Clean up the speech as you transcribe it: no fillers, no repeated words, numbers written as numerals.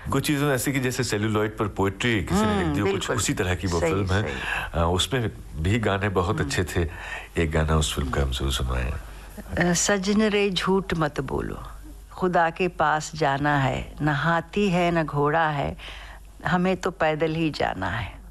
कुछ चीज़ें ऐसी कि जैसे सेलुलॉइड पर पोएट्री किसी ने लिख दी हो, कुछ उसी तरह की वो फिल्म है। उसमें भी गाने बहुत अच्छे थे। एक गाना उस फिल्म का हमसे सुनाए। सजन रे झूठ मत बोलो, खुदा के पास जाना है, न हाथी है न घोड़ा है, हमें तो पैदल ही जाना है।